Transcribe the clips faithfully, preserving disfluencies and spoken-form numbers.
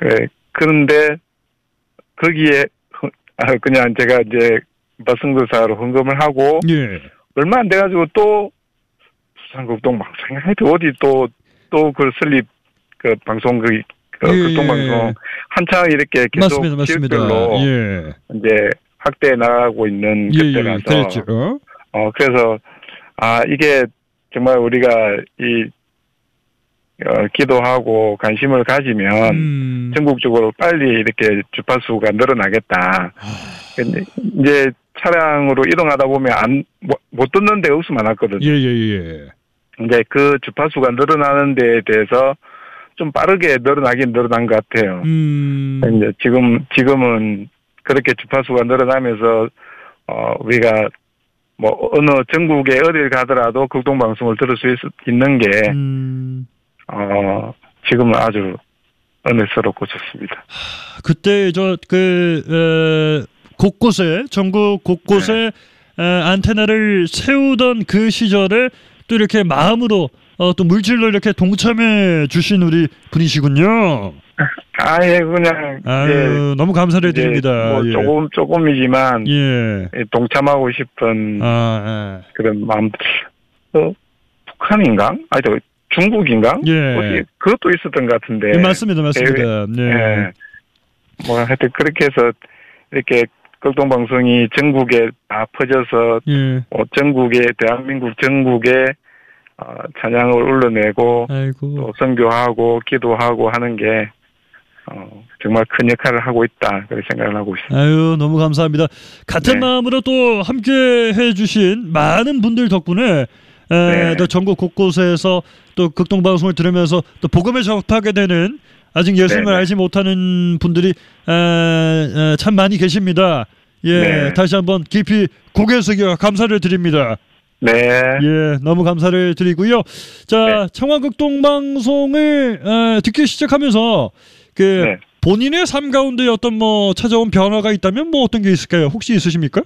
그래, 그런데 거기에 그냥 제가 이제 선거사로 헌금을 하고 예. 얼마 안 돼가지고 또 부산극동 방송이 하여튼 어디 또 또 그 설립 그 방송 그, 그 예, 극동방송 예. 한창 이렇게 계속 맞습니다, 맞습니다. 지역별로 예. 이제 확대해 나가고 있는 예, 그때라서 예, 그랬죠. 어? 어 그래서 아 이게 정말 우리가 이 어, 기도하고 관심을 가지면 음. 전국적으로 빨리 이렇게 주파수가 늘어나겠다. 근데 이제 차량으로 이동하다 보면 안 못 듣는 데가 없으면 많았거든요. 예예예. 예, 예. 이제 그 주파수가 늘어나는 데에 대해서 좀 빠르게 늘어나긴 늘어난 것 같아요. 음. 이제 지금 지금은 그렇게 주파수가 늘어나면서 어 우리가 뭐 어느 전국에 어딜 가더라도 극동방송을 들을 수 있, 있는 게 음. 어 지금은 아주 은혜스럽고 좋습니다. 그때 저 그 곳곳에 전국 곳곳에 네. 에, 안테나를 세우던 그 시절에 또 이렇게 마음으로 어, 또 물질로 이렇게 동참해 주신 우리 분이시군요. 아예 그냥 아유, 예, 너무 감사를 드립니다. 뭐 예. 조금 조금이지만 예. 동참하고 싶은 아, 예. 그런 마음. 어, 북한인가? 아니 저 중국인가? 예. 어디 그것도 있었던 것 같은데. 예, 맞습니다, 맞습니다. 예. 예. 예. 뭐 하여튼 그렇게 해서 이렇게 극동방송이 전국에 다 퍼져서 예. 어, 전국에 대한민국 전국에 어, 찬양을 올려내고 아이고. 또 선교하고 기도하고 하는 게 어, 정말 큰 역할을 하고 있다 그렇게 생각을 하고 있습니다. 아유 너무 감사합니다. 같은 네. 마음으로 또 함께 해주신 많은 분들 덕분에 에, 네. 또 전국 곳곳에서 또 극동방송을 들으면서 또 복음을 접하게 되는 아직 예수님을 네네. 알지 못하는 분들이 에, 에, 참 많이 계십니다. 예, 네. 다시 한번 깊이 고개 숙여 감사를 드립니다. 네. 예, 너무 감사를 드리고요. 자, 네. 청와극동방송을 에, 듣기 시작하면서 그 네. 본인의 삶 가운데 어떤 뭐 찾아온 변화가 있다면 뭐 어떤 게 있을까요? 혹시 있으십니까?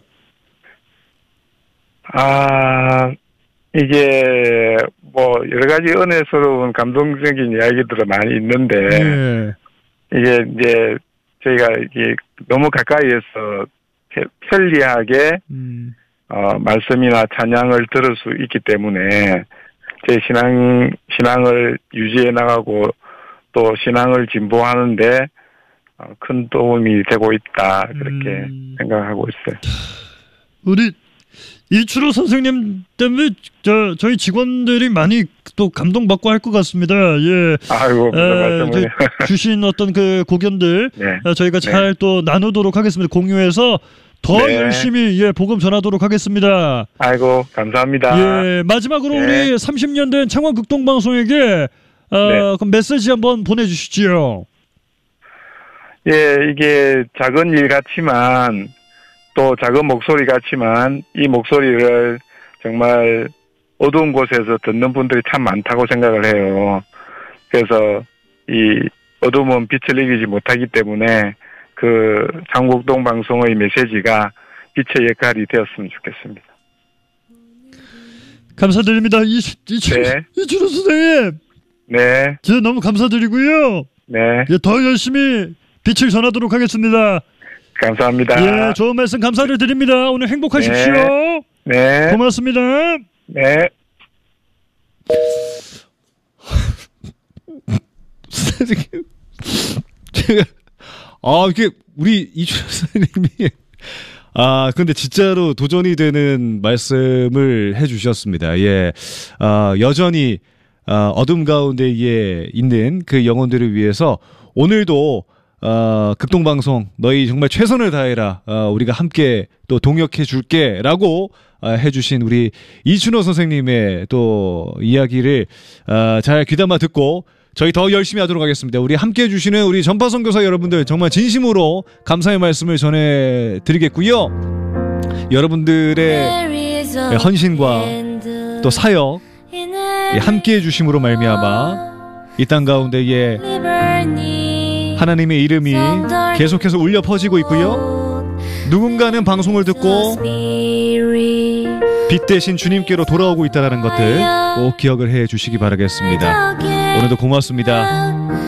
아, 이게 뭐 여러 가지 은혜스러운 감동적인 이야기들은 많이 있는데 예. 이게 이제 저희가 이게 너무 가까이에서 편리하게 음. 어, 말씀이나 찬양을 들을 수 있기 때문에 제 신앙 신앙을 유지해 나가고 또 신앙을 진보하는데 어, 큰 도움이 되고 있다 그렇게 음. 생각하고 있어요. 우리 이춘호 선생님 때문에 저 저희 직원들이 많이 또 감동받고 할 것 같습니다. 예. 아이고 무슨 말씀을 주신 어떤 그 고견들 네. 어, 저희가 잘 또 네. 나누도록 하겠습니다. 공유해서 더 네. 열심히 예 복음 전하도록 하겠습니다. 아이고 감사합니다. 예 마지막으로 네. 우리 삼십 년 된 청원극동방송에게 어, 네. 그럼 메시지 한번 보내주시지요. 예 이게 작은 일 같지만 또 작은 목소리 같지만 이 목소리를 정말 어두운 곳에서 듣는 분들이 참 많다고 생각을 해요. 그래서 이 어둠은 빛을 이기지 못하기 때문에 그 청국동 방송의 메시지가 빛의 역할이 되었으면 좋겠습니다. 감사드립니다. 이, 이춘, 네. 이춘호 선생님. 네. 저 너무 감사드리고요. 네. 예, 더 열심히 빛을 전하도록 하겠습니다. 감사합니다. 예, 좋은 말씀 감사를 드립니다. 오늘 행복하십시오. 네. 네. 고맙습니다. 네. 선생님, 제가 아 이게 우리 이춘호 선생님이 아 근데 진짜로 도전이 되는 말씀을 해주셨습니다. 예, 아 여전히 아, 어둠 가운데에 있는 그 영혼들을 위해서 오늘도 어, 극동방송 너희 정말 최선을 다해라. 어, 우리가 함께 또 동역해 줄게라고 어, 해주신 우리 이춘호 선생님의 또 이야기를 어, 잘 귀담아 듣고 저희 더 열심히 하도록 하겠습니다. 우리 함께 해주시는 우리 전파 선교사 여러분들 정말 진심으로 감사의 말씀을 전해드리겠고요. 여러분들의 헌신과 또 사역 함께 해주심으로 말미암아 이 땅 가운데에 하나님의 이름이 계속해서 울려 퍼지고 있고요. 누군가는 방송을 듣고 빛 대신 주님께로 돌아오고 있다는 것들 꼭 기억을 해 주시기 바라겠습니다. 오늘도 고맙습니다.